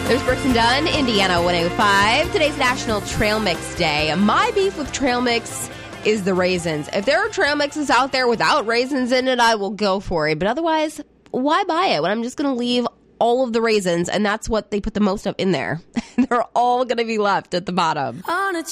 There's Brooks and Dunn, Indiana 105. Today's National Trail Mix Day. My beef with trail mix is the raisins. If there are trail mixes out there without raisins in it, I will go for it. But otherwise, why buy it when I'm just going to leave all of the raisins? And that's what they put the most of in there. They're all going to be left at the bottom. On a